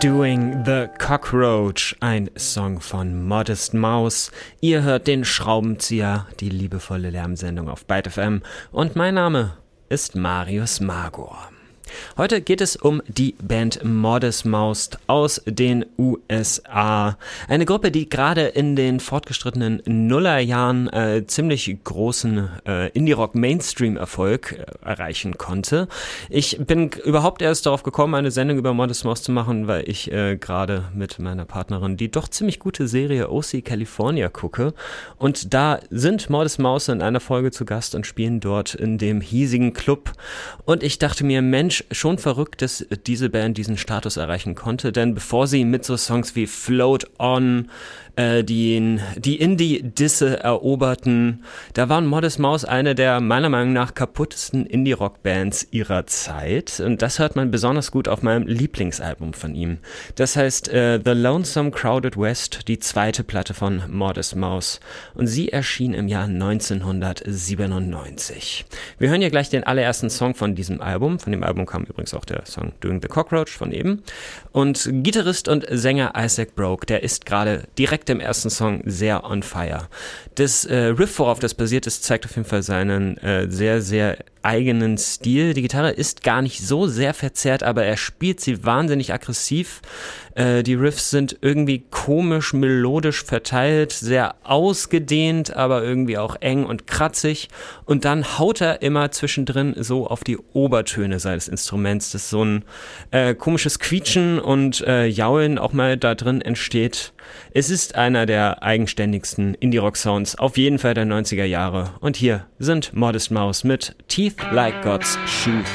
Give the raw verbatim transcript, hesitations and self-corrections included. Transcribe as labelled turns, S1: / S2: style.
S1: Doing the Cockroach, ein Song von Modest Mouse. Ihr hört den Schraubenzieher, die liebevolle Lärmsendung auf Byte F M, und mein Name ist Marius Magor. Heute geht es um die Band Modest Mouse aus den U S A. Eine Gruppe, die gerade in den fortgeschrittenen Nullerjahren äh, ziemlich großen äh, Indie-Rock-Mainstream-Erfolg äh, erreichen konnte. Ich bin überhaupt erst darauf gekommen, eine Sendung über Modest Mouse zu machen, weil ich äh, gerade mit meiner Partnerin die doch ziemlich gute Serie O C California gucke. Und da sind Modest Mouse in einer Folge zu Gast und spielen dort in dem hiesigen Club. Und ich dachte mir, Mensch, schon verrückt, dass diese Band diesen Status erreichen konnte, denn bevor sie mit so Songs wie Float On äh, die, die Indie-Disse eroberten, da waren Modest Mouse eine der meiner Meinung nach kaputtesten Indie-Rock-Bands ihrer Zeit, und das hört man besonders gut auf meinem Lieblingsalbum von ihm. Das heißt äh, The Lonesome Crowded West, die zweite Platte von Modest Mouse, und sie erschien im Jahr neunzehnhundertsiebenundneunzig. Wir hören hier gleich den allerersten Song von diesem Album. Von dem Album kam übrigens auch der Song Doing the Cockroach von eben. Und Gitarrist und Sänger Isaac Broke, der ist gerade direkt im ersten Song sehr on fire. Das äh, Riff, worauf das basiert ist, zeigt auf jeden Fall seinen äh, sehr, sehr eigenen Stil. Die Gitarre ist gar nicht so sehr verzerrt, aber er spielt sie wahnsinnig aggressiv. Äh, die Riffs sind irgendwie komisch, melodisch verteilt, sehr ausgedehnt, aber irgendwie auch eng und kratzig. Und dann haut er immer zwischendrin so auf die Obertöne seines Instruments, dass so ein äh, komisches Quietschen und äh, Jaulen auch mal da drin entsteht. Es ist einer der eigenständigsten Indie-Rock-Sounds, auf jeden Fall der neunziger Jahre. Und hier sind Modest Mouse mit Teeth Like God's Shoe.